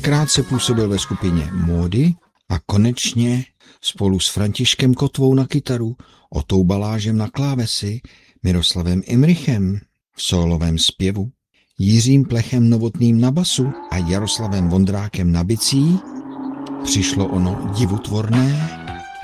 krátce působil ve skupině Módy a konečně spolu s Františkem Kotvou na kytaru, Otou Balážem na klávesy, Miroslavem Imrichem v sólovém zpěvu, Jiřím Plechem Novotným na basu a Jaroslavem Vondrákem na bicí přišlo ono divutvorné